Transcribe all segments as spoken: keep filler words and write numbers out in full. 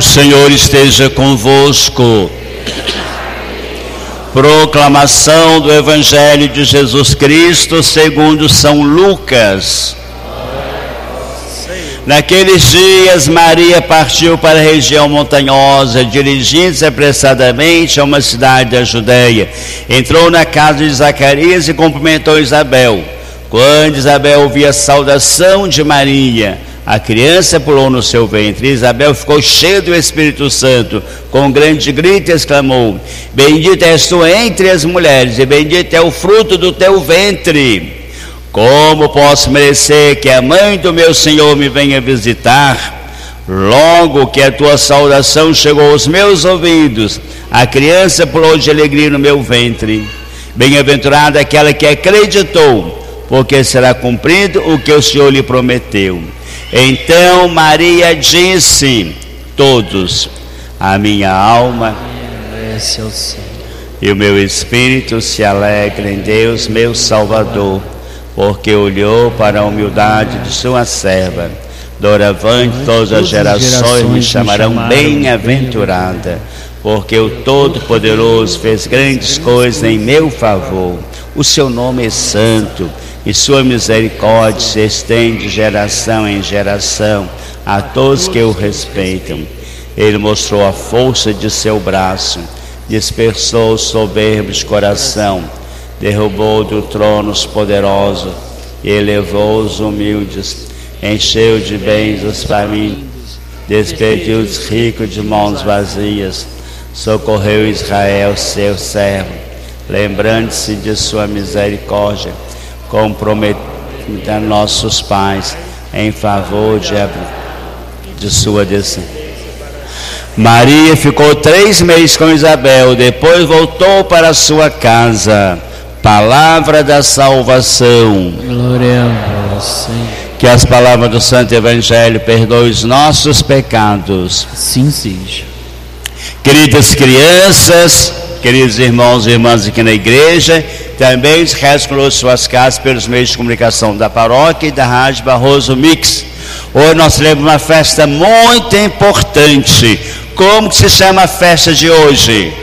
O Senhor esteja convosco. Proclamação do Evangelho de Jesus Cristo segundo São Lucas. Naqueles dias, Maria partiu para a região montanhosa, dirigindo-se apressadamente a uma cidade da Judeia. Entrou na casa de Zacarias e cumprimentou Isabel. Quando Isabel ouviu a saudação de Maria, a criança pulou no seu ventre. Isabel ficou cheia do Espírito Santo. Com um grande grito exclamou: Bendita és tu entre as mulheres, e bendito é o fruto do teu ventre. Como posso merecer que a mãe do meu Senhor me venha visitar? Logo que a tua saudação chegou aos meus ouvidos, a criança pulou de alegria no meu ventre. Bem-aventurada aquela que acreditou, porque será cumprido o que o Senhor lhe prometeu. Então Maria disse: todos, a minha alma e o meu espírito se alegram em Deus, meu Salvador, porque olhou para a humildade de sua serva. Doravante todas as gerações me chamarão bem-aventurada, porque o Todo-Poderoso fez grandes coisas em meu favor. O seu nome é santo, e sua misericórdia se estende de geração em geração a todos que o respeitam. Ele mostrou a força de seu braço, dispersou os soberbos de coração, derrubou do trono os poderosos e elevou os humildes, encheu de bens os famintos, despediu os ricos de mãos vazias, socorreu Israel, seu servo, lembrando-se de sua misericórdia, comprometendo a nossos pais em favor de, de sua descendência. Maria ficou três meses com Isabel, depois voltou para sua casa. Palavra da salvação. Glória a vós, Senhor. Que as palavras do Santo Evangelho perdoem os nossos pecados. Sim, seja. Queridas crianças, queridos irmãos e irmãs aqui na igreja, também rezam conosco suas casas pelos meios de comunicação da paróquia e da Rádio Barroso Mix. Hoje nós temos uma festa muito importante. Como que se chama a festa de hoje?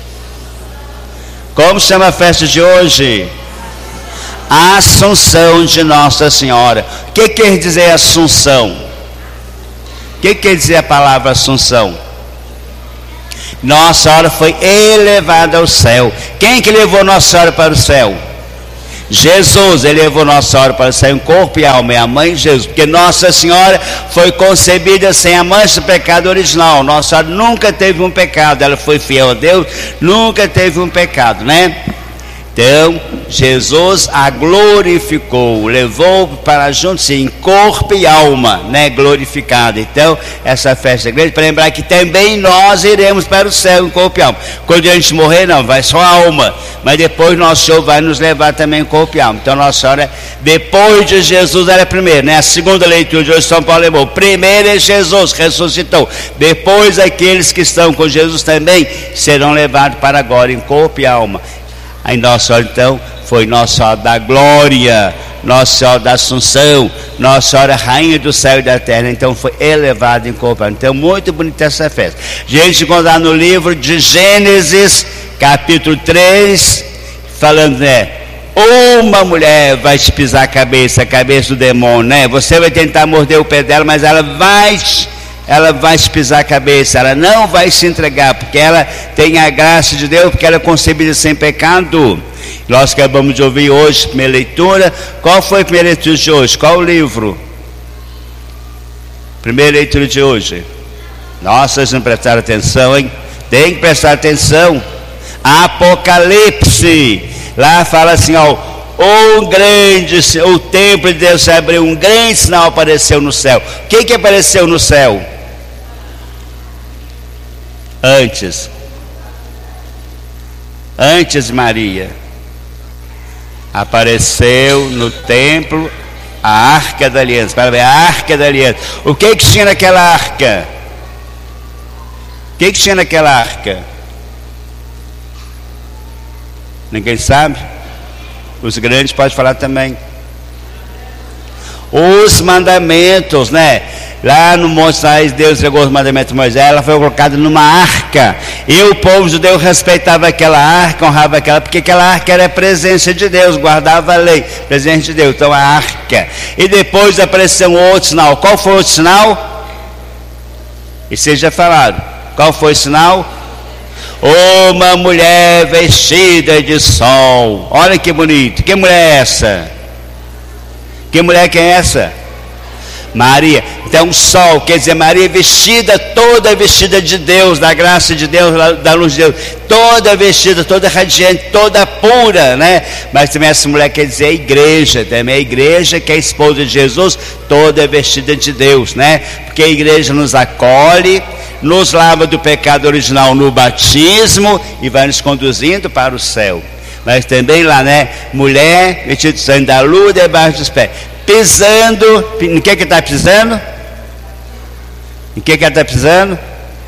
Como se chama a festa de hoje? Assunção de Nossa Senhora. O que quer dizer Assunção? O que quer dizer a palavra Assunção? Nossa Senhora foi elevada ao céu. Quem que levou Nossa Senhora para o céu? Jesus. Ele levou Nossa Senhora para o céu em corpo e alma, é a mãe de Jesus, porque Nossa Senhora foi concebida sem a mancha do pecado original. Nossa Senhora nunca teve um pecado, ela foi fiel a Deus, nunca teve um pecado, né? Então, Jesus a glorificou, levou para junto-se em corpo e alma, né? Glorificada. Então, essa festa grande, para lembrar que também nós iremos para o céu em corpo e alma. Quando a gente morrer, não, vai só a alma, mas depois Nosso Senhor vai nos levar também em corpo e alma. Então, Nossa Senhora, depois de Jesus, era primeiro, né? A segunda leitura de hoje, São Paulo lembrou, primeiro é Jesus, ressuscitou. Depois, aqueles que estão com Jesus também serão levados para agora em corpo e alma. Aí Nossa Senhora então foi Nossa Senhora da Glória, Nossa Senhora da Assunção, Nossa Senhora Rainha do Céu e da Terra. Então foi elevada em corpo. Então muito bonita essa festa. A gente encontrar no livro de Gênesis, capítulo três, falando, né? Uma mulher vai te pisar a cabeça, a cabeça do demônio, né? Você vai tentar morder o pé dela, mas ela vai ela vai te pisar a cabeça, ela não vai se entregar, porque ela tem a graça de Deus, porque ela é concebida sem pecado. Nós acabamos de ouvir hoje, primeira leitura. Qual foi a primeira leitura de hoje? Qual o livro? Primeira leitura de hoje. Nossa, vocês não prestaram atenção, hein? Tem que prestar atenção. Apocalipse. Lá fala assim, ó, um grande, o templo de Deus se abriu, um grande sinal apareceu no céu. O que que apareceu no céu? Antes, antes de Maria, apareceu no templo a Arca da Aliança. Para ver, a Arca da Aliança. O que que tinha naquela arca? O que que tinha naquela arca? Ninguém sabe? Os grandes podem falar também. os mandamentos, né? Lá no Monte Sinai, Deus entregou os mandamentos de Moisés, ela foi colocada numa arca, e o povo judeu respeitava aquela arca, honrava aquela, porque aquela arca era a presença de Deus, guardava a lei, presença de Deus, então a arca. E depois apareceu um outro sinal. Qual foi o outro sinal? E vocês já falaram, qual foi o sinal? Uma mulher vestida de sol. Olha que bonito. Que mulher é essa? Que mulher que é essa? Maria. Então, sol, quer dizer, Maria vestida, toda vestida de Deus, da graça de Deus, da luz de Deus, toda vestida, toda radiante, toda pura, né? Mas também essa mulher quer dizer a igreja, também a igreja que é a esposa de Jesus, toda vestida de Deus, né? Porque a igreja nos acolhe, nos lava do pecado original no batismo e vai nos conduzindo para o céu. Mas também lá, né? Mulher vestida de sangue da lua debaixo dos pés, pisando. Em que que está pisando? Em que que ela está pisando?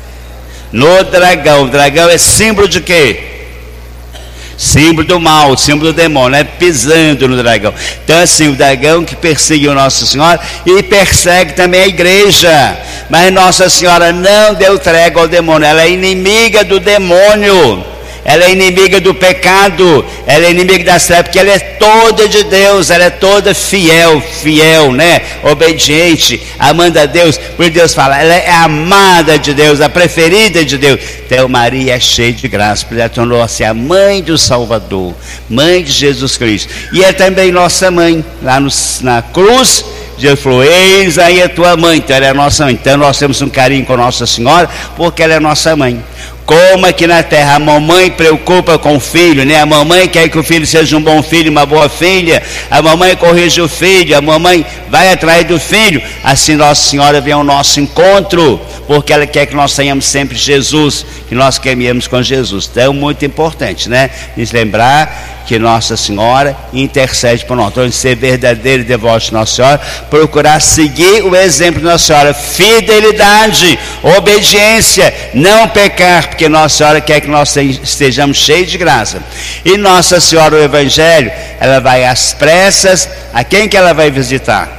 No dragão. O dragão é símbolo de quê? Símbolo do mal, símbolo do demônio, né? Pisando no dragão. Então assim, o dragão que persegue o Nossa Senhora e persegue também a igreja. Mas Nossa Senhora não deu trégua ao demônio, ela é inimiga do demônio, ela é inimiga do pecado, ela é inimiga das trevas, porque ela é toda de Deus, ela é toda fiel, fiel, né? Obediente, amando a Deus. Por Deus fala, ela é amada de Deus, a preferida de Deus. Então Maria é cheia de graça, porque ela tornou-se a mãe do Salvador, mãe de Jesus Cristo, e é também nossa mãe. Lá no, na cruz, Jesus falou, eis aí a tua mãe. Então ela é a nossa mãe. Então nós temos um carinho com Nossa Senhora, porque ela é nossa mãe. Como aqui na terra a mamãe preocupa com o filho, né? A mamãe quer que o filho seja um bom filho, uma boa filha, a mamãe corrige o filho, a mamãe vai atrás do filho. Assim Nossa Senhora vem ao nosso encontro, porque ela quer que nós tenhamos sempre Jesus, que nós caminhemos com Jesus. Então é muito importante, né? Nos lembrar que Nossa Senhora intercede por nós. Então, ser verdadeiro e devoto de Nossa Senhora, procurar seguir o exemplo de Nossa Senhora, fidelidade, obediência, não pecar, porque Nossa Senhora quer que nós estejamos cheios de graça. E Nossa Senhora, o Evangelho, ela vai às pressas. A quem que ela vai visitar?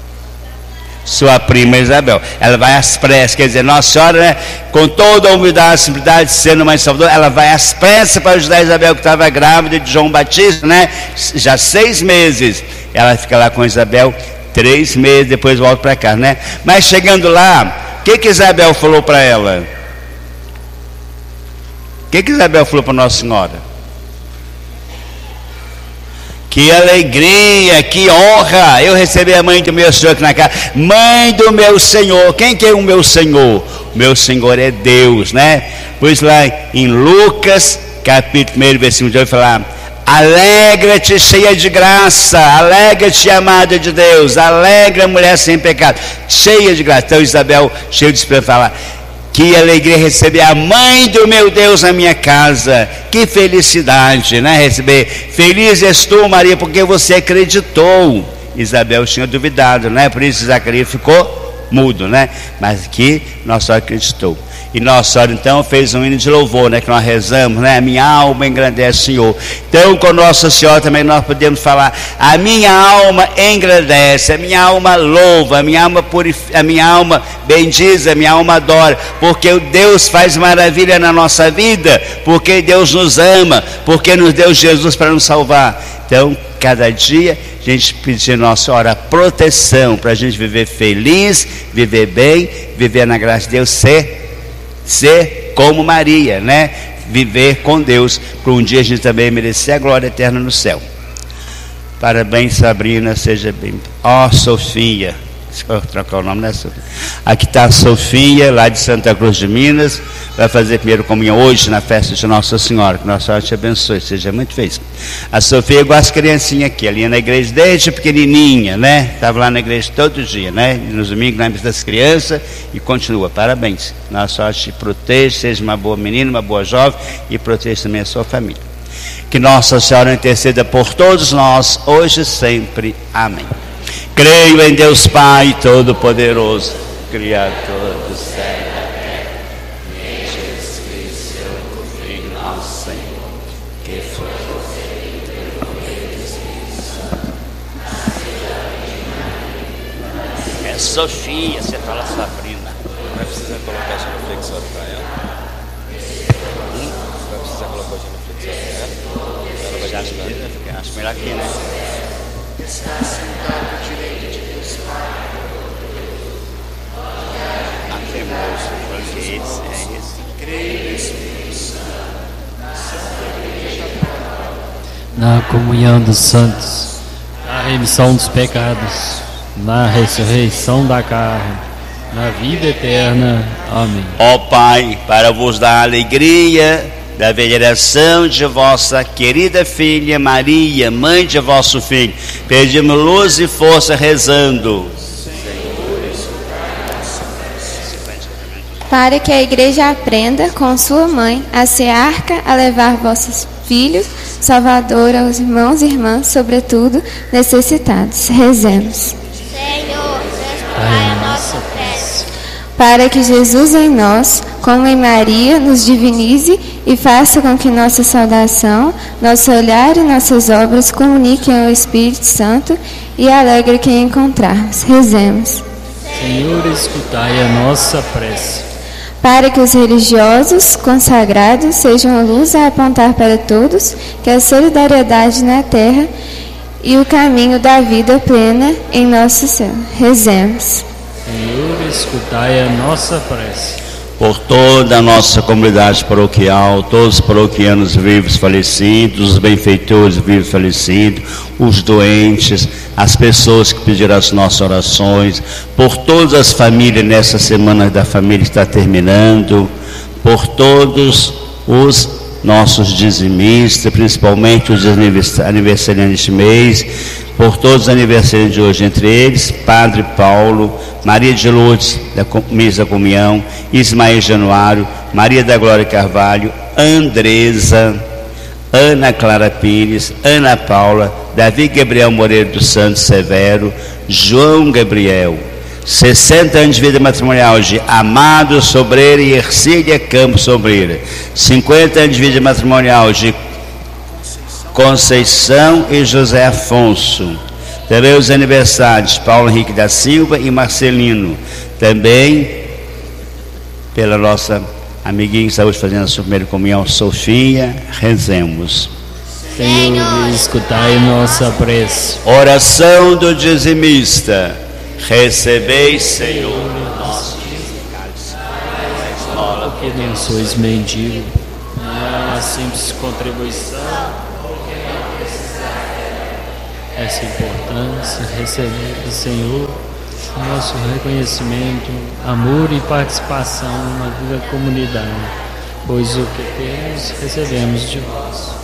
Sua prima Isabel. Ela vai às pressas, quer dizer, Nossa Senhora, né, com toda a humildade, simplicidade, sendo mãe de Salvador, ela vai às pressas para ajudar Isabel, que estava grávida de João Batista, né, já seis meses. Ela fica lá com Isabel três meses, depois volta para cá, né? Mas chegando lá, o que que Isabel falou para ela? O que que Isabel falou para Nossa Senhora? Que alegria, que honra, eu recebi a mãe do meu Senhor aqui na casa. Mãe do meu Senhor. Quem que é o meu Senhor? O meu Senhor é Deus, né? Pois lá em Lucas, capítulo um, versículo dois, fala: alegra-te, cheia de graça, alegra-te, amada de Deus, alegra, mulher sem pecado, cheia de graça. Então Isabel, cheia de esperança, fala: que alegria receber a mãe do meu Deus na minha casa. Que felicidade, né? Receber. Feliz és tu, Maria, porque você acreditou. Isabel tinha duvidado, né? Por isso Zacarias ficou mudo, né? Mas que Nossa Senhora acreditou. E Nossa Senhora então fez um hino de louvor, né? Que nós rezamos, né? A minha alma engrandece o Senhor. Então com Nossa Senhora também nós podemos falar: a minha alma engrandece, a minha alma louva, a minha alma purifica, a minha alma bendiz, a minha alma adora, porque o Deus faz maravilha na nossa vida, porque Deus nos ama, porque nos deu Jesus para nos salvar. Então cada dia a gente pedir a Nossa Senhora proteção para a gente viver feliz, viver bem, viver na graça de Deus, ser ser como Maria, né? Viver com Deus, para um dia a gente também merecer a glória eterna no céu. Parabéns, Sabrina, seja bem. Ó, oh, Sofia, deixa eu trocar o nome, né, Sofia? Aqui está a Sofia, lá de Santa Cruz de Minas, vai fazer primeiro comunhão hoje na festa de Nossa Senhora. Que Nossa Senhora te abençoe, seja muito feliz. A Sofia é igual as criancinhas aqui, ali na igreja desde pequenininha, né? Estava lá na igreja todo dia, né? E nos domingos na missa das crianças, e continua. Parabéns. Nossa Senhora te proteja, seja uma boa menina, uma boa jovem, e proteja também a sua família. Que Nossa Senhora interceda por todos nós, hoje e sempre. Amém. Creio em Deus Pai Todo-Poderoso, Criador do céu e da terra, em Jesus Cristo, seu Filho, nosso Senhor, que foi concebido pelo poder do Espírito Santo, nasceu da Virgem Maria, É Sofia, você fala sua prima. Vai precisar colocar esse reflexor para ela? Hum? Vai precisar colocar esse reflexor para ela? Ela vai Acho, que, acho melhor aqui, né? Está sentado à direita de Deus Pai. Afirmoso, porque esse é isso. Creio no Espírito Santo, na Santa Igreja Católica, Na comunhão dos santos, na remissão dos pecados, na ressurreição da carne, na vida eterna. Amém. Ó Pai, para vos dar a alegria da veneração de vossa querida filha Maria, mãe de vosso filho, pedimos luz e força rezando. Para que a igreja aprenda com sua mãe a ser arca, a levar vossos filhos, Salvador aos irmãos e irmãs, sobretudo necessitados. Rezemos. Senhor, escutai a nossa prece. Para que Jesus em nós, como em Maria, nos divinize e faça com que nossa saudação, nosso olhar e nossas obras comuniquem ao Espírito Santo e alegre quem encontrarmos. Rezemos. Senhor, escutai a nossa prece. Para que os religiosos consagrados sejam a luz a apontar para todos, que a solidariedade na terra e o caminho da vida plena em nosso céu. Rezemos. Senhor, escutai a nossa prece. Por toda a nossa comunidade paroquial, todos os paroquianos vivos falecidos, os benfeitores vivos falecidos, os doentes, as pessoas que pediram as nossas orações, por todas as famílias nessa semana da família que está terminando, por todos os nossos dizimistas, principalmente os aniversariantes deste mês, por todos os aniversariantes de hoje, entre eles, Padre Paulo, Maria de Lourdes, da Mesa da Comunhão, Ismael Januário, Maria da Glória Carvalho, Andresa, Ana Clara Pires, Ana Paula, Davi Gabriel Moreira dos Santos Severo, João Gabriel, sessenta anos de vida matrimonial de Amado Sobreira e Ercília Campos Sobreira, cinquenta anos de vida matrimonial de Conceição e José Afonso. Também os aniversários Paulo Henrique da Silva e Marcelino. Também pela nossa amiguinha que está hoje fazendo a sua primeira comunhão, Sofia. Rezemos. Senhor, escutai nossa prece. Oração do dizimista. Recebei, Senhor, nosso Porque não sois mendigo, não há simples contribuição. Essa importância, receber do Senhor nosso reconhecimento, amor e participação na vida da comunidade, pois o que temos, recebemos de vós.